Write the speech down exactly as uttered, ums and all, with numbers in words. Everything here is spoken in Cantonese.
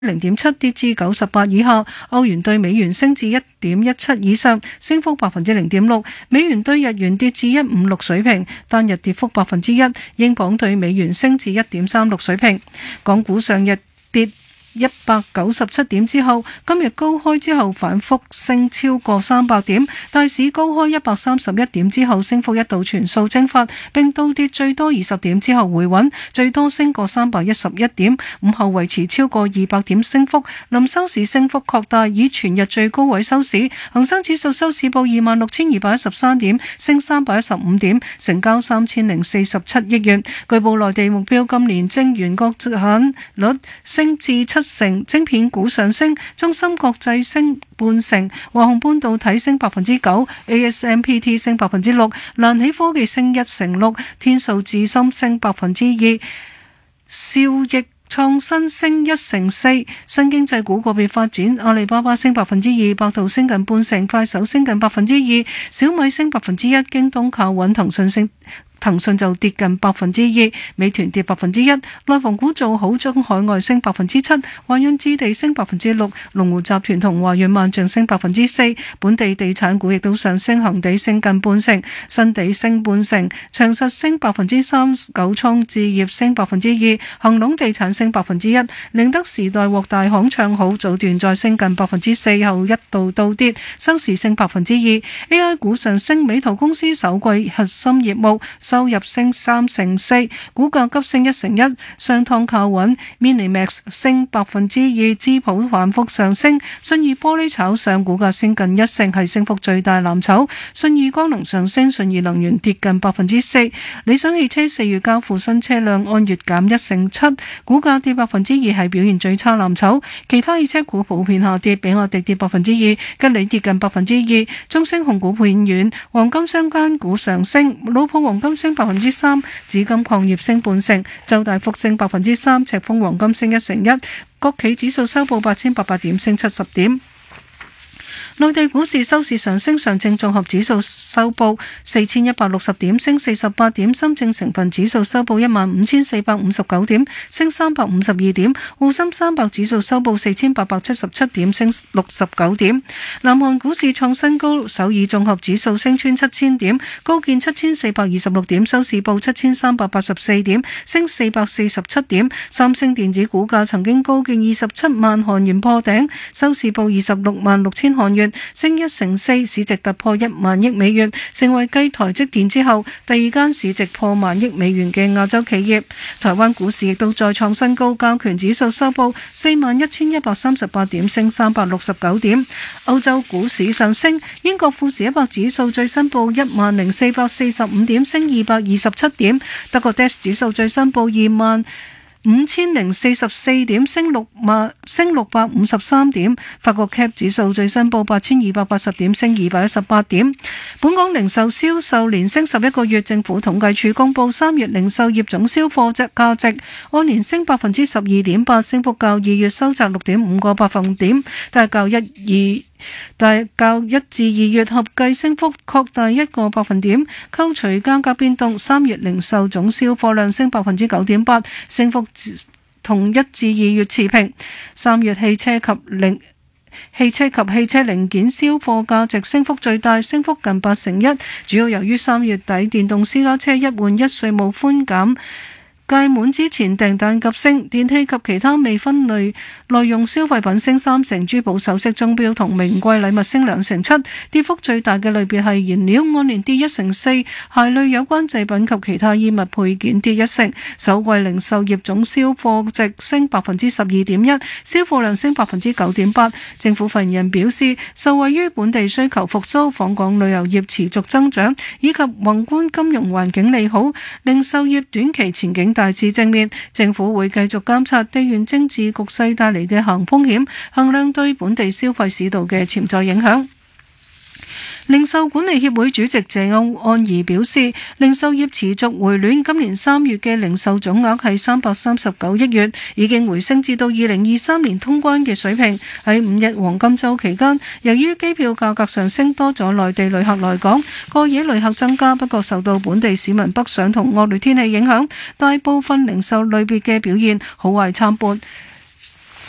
零點七跌至九十八以下，歐元對美元升至一點一七以上，升幅百分之零點六。美元對日元跌至一五六水平，單日跌幅百分之一。英鎊對美元升至一點三六水平。港股上日跌一百九十七點之後，今日高開之後反覆升超過三百點，大市高開一百三十一點之後，升幅一度全數蒸發，並倒跌最多二十點之後回穩，最多升過三百一十一點，午後維持超過二百點升幅，臨收市升幅擴大，以全日最高位收市。恒生指數收市報二萬六千二百一十三點，升三百一十五點，成交三千零四十七億元。據報內地目標今年晶圓國產率升至七成，晶片股上升，中芯國際升半成，華虹半導體升百分之九 ，A S M P T 升百分之六，瀾起科技升一成六，天數智深升百分之二，兆易創新升一成四。新經濟股個別發展，阿里巴巴升百分之二，百度升近半成，快手升近百分之二，小米升百分之一，京東靠穩，騰訊升。騰訊就跌近百分之二，美團跌百分之一，內房股做好，中海外升百分之七，華潤置地升百分之六，龍湖集團同華潤萬象升百分之四，本地地產股亦都上升，恒地升近半成，新地升半成，長實升百分之三，九倉置業升百分之二，恒隆地產升百分之一，寧德時代獲大行唱好，早段再升近百分之四後一度倒跌，收市升百分之二。A I 股上升，美圖公司首季核心業務收入升三成四，股價急升一成一，商湯靠穩 ，Minimax 升百分之二，資普反覆上升，信義玻璃炒上，股價升近一成，係升幅最大藍籌。信義光能上升，信義能源跌近百分之四。理想汽車四月交付新車輛按月減一成七，股價跌百分之二，係表現最差藍籌。其他汽車股普遍下跌，比亞迪跌百分之二，吉利跌近百分之二，中升控股偏軟，黃金相關股上升，老普黃金升百分之三，紫金礦業升半成，周大福升百分之三，赤峰黃金升一成一，國企指數收報八千八百點，升七十點。內地股市收市上升，上證綜合指數收報四千一百六十點，升四十八點；深證成分指數收報一萬五千四百五十九點，升三百五十二點；滬深三百指數收報四千八百七十七點，升六十九點。南韓股市創新高，首爾綜合指數升穿七千點，高見七千四百二十六點，收市報七千三百八十四點，升四百四十七點。三星電子股價曾經高見二十七萬韓元破頂，收市報二十六萬六千韓元。升一成四，市值突破一萬億美元，成為繼台積電之後第二間市值破萬億美元嘅亞洲企業。台灣股市亦都再創新高，加權指數收報四萬一千一百三十八點，升三百六十九點。歐洲股市上升，英國富時一百指數最新報一萬零四百四十五點，升二百二十七點。德國 D A X 指數最新報二萬五千零四十四點，升六萬升六百五十三點。法國 C A C 指數最新報八千二百八十點，升二百一十八點。本港零售銷售連升十一個月，政府統計處公佈三月零售業總銷貨值價值按年升百分之十二點八，升幅較二月收窄六點五個百分點，但係較一二。但較一至二月合計升幅擴大一個百分點，扣除價格變動，三月零售總銷貨量升百分之九點八，升幅同一至二月持平。三月汽車及零汽車及汽車零件銷貨價值升幅最大，升幅近八成一，主要由於三月底電動私家車一換一稅務寬減屆滿之前訂單急升，電器及其他未分類耐用消費品升三成，珠寶首飾鐘錶同名貴禮物升兩成七，跌幅最大嘅類別係燃料，按年跌一成四，鞋類有關製品及其他衣物配件跌一成。首季零售業總銷貨值升百分之十二點一，銷貨量升百分之九點八。政府發言人表示，受惠於本地需求復甦、訪港旅遊業持續增長以及宏觀金融環境利好，零售業短期前景大致正面，政府會繼續監察地緣政治局勢帶嚟嘅行風險，衡量對本地消費市道嘅潛在影響。零售管理協會主席謝歐安儀表示，零售業持續回暖，今年三月嘅零售總額係三百三十九億元，已經回升至到二零二三年通關嘅水平。喺五日黃金週期間，由於機票價格上升，多咗內地旅客來港，過夜旅客增加，不過受到本地市民北上同惡劣天氣影響，大部分零售類別嘅表現好壞參半。